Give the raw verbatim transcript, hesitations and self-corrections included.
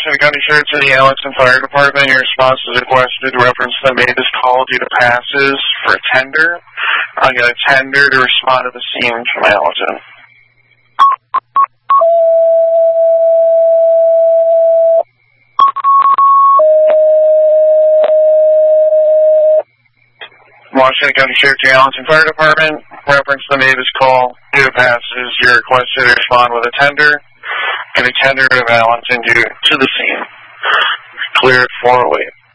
Washington County Sheriff to the Allenton Fire Department. Your response is requested to reference the Mavis call due to passes for a tender. I'm going to tender to respond to the scene from Allenton. Washington County Sheriff to the Allenton Fire Department. Reference the Mavis call due to passes. You're requested to respond with a tender. Going to tender to Allenton due to the scene. Clear at four oh eight.